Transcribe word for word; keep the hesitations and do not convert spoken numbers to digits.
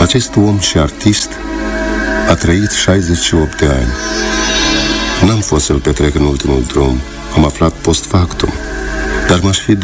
Acest om și artist a trăit șaizeci și opt de ani. N-am fost să-l petrec în ultimul drum, am aflat post factum, dar m-aș fi